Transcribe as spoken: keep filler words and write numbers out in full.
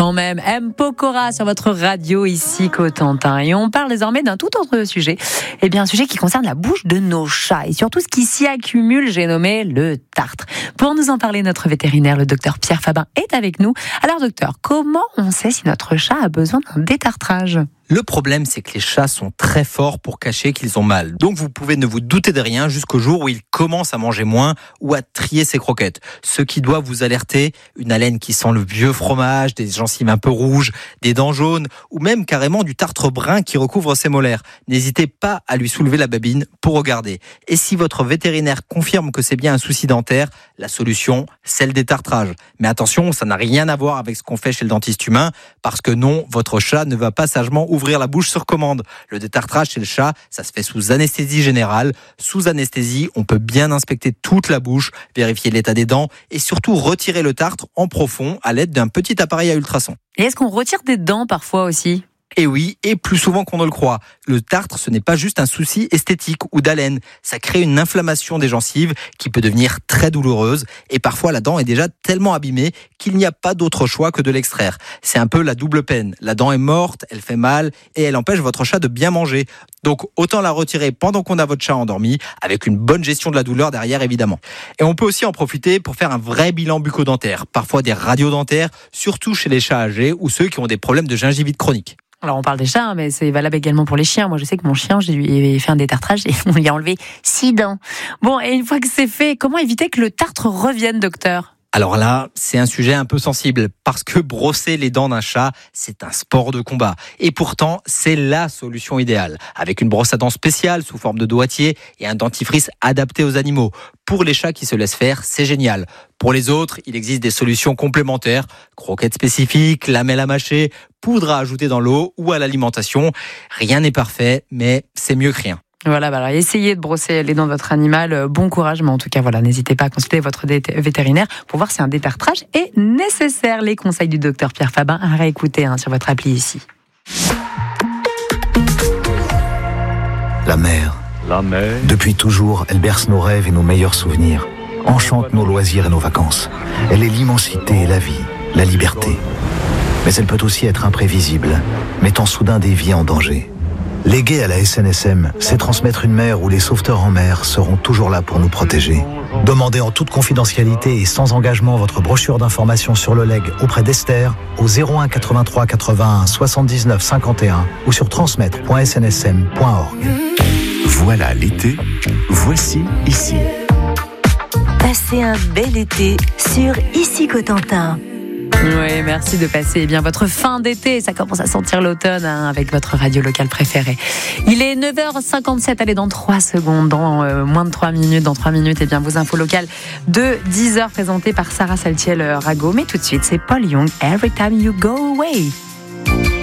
quand même. M. Pokora sur votre radio ici, Cotentin. Et on parle désormais d'un tout autre sujet. Eh bien, un sujet qui concerne la bouche de nos chats et surtout ce qui s'y accumule, j'ai nommé le tartre. Pour nous en parler, notre vétérinaire, le docteur Pierre Fabin, est avec nous. Alors, docteur, comment on sait si notre chat a besoin d'un détartrage ? Le problème, c'est que les chats sont très forts pour cacher qu'ils ont mal. Donc vous pouvez ne vous douter de rien jusqu'au jour où ils commencent à manger moins ou à trier ses croquettes. Ce qui doit vous alerter, une haleine qui sent le vieux fromage, des gencives un peu rouges, des dents jaunes ou même carrément du tartre brun qui recouvre ses molaires. N'hésitez pas à lui soulever la babine pour regarder. Et si votre vétérinaire confirme que c'est bien un souci dentaire, la solution, c'est le détartrage. Mais attention, ça n'a rien à voir avec ce qu'on fait chez le dentiste humain, parce que non, votre chat ne va pas sagement ouvrir la bouche sur commande. Le détartrage chez le chat, ça se fait sous anesthésie générale. Sous anesthésie, on peut bien inspecter toute la bouche, vérifier l'état des dents et surtout retirer le tartre en profond à l'aide d'un petit appareil à ultrasons. Et est-ce qu'on retire des dents parfois aussi ? Et oui, et plus souvent qu'on ne le croit. Le tartre, ce n'est pas juste un souci esthétique ou d'haleine. Ça crée une inflammation des gencives qui peut devenir très douloureuse. Et parfois, la dent est déjà tellement abîmée qu'il n'y a pas d'autre choix que de l'extraire. C'est un peu la double peine. La dent est morte, elle fait mal et elle empêche votre chat de bien manger. Donc, autant la retirer pendant qu'on a votre chat endormi, avec une bonne gestion de la douleur derrière, évidemment. Et on peut aussi en profiter pour faire un vrai bilan bucco-dentaire. Parfois des radiodentaires, surtout chez les chats âgés ou ceux qui ont des problèmes de gingivite chronique. Alors on parle des chats, mais c'est valable également pour les chiens. Moi je sais que mon chien, j'ai lui ai fait un détartrage et on lui a enlevé six dents. Bon, et une fois que c'est fait, comment éviter que le tartre revienne, docteur ? Alors là, c'est un sujet un peu sensible, parce que brosser les dents d'un chat, c'est un sport de combat. Et pourtant, c'est la solution idéale, avec une brosse à dents spéciale sous forme de doigtier et un dentifrice adapté aux animaux. Pour les chats qui se laissent faire, c'est génial. Pour les autres, il existe des solutions complémentaires, croquettes spécifiques, lamelles à mâcher, poudre à ajouter dans l'eau ou à l'alimentation. Rien n'est parfait, mais c'est mieux que rien. Voilà, bah alors essayez de brosser les dents de votre animal. Bon courage, mais en tout cas, voilà, n'hésitez pas à consulter votre dé- vétérinaire pour voir si un détartrage est nécessaire. Les conseils du docteur Pierre Fabin à réécouter hein, sur votre appli ici. La mer. La mer. Depuis toujours, elle berce nos rêves et nos meilleurs souvenirs, enchante nos loisirs et nos vacances. Elle est l'immensité et la vie, la liberté. Mais elle peut aussi être imprévisible, mettant soudain des vies en danger. Léguer à la S N S M, c'est transmettre une mer où les sauveteurs en mer seront toujours là pour nous protéger. Demandez en toute confidentialité et sans engagement votre brochure d'information sur le legs auprès d'Esther au zéro un quatre-vingt-trois quatre-vingt-un soixante-dix-neuf cinquante et un ou sur transmettre point s n s m point org. Voilà l'été, voici ici. Passez un bel été sur Ici Cotentin. Oui, merci de passer eh bien votre fin d'été. Ça commence à sentir l'automne hein, avec votre radio locale préférée. Il est neuf heures cinquante-sept. Allez, dans trois secondes, dans euh, moins de trois minutes, dans trois minutes, eh bien vos infos locales de dix heures présentées par Sarah Saltiel-Rago. Mais tout de suite, c'est Paul Young, Every Time You Go Away.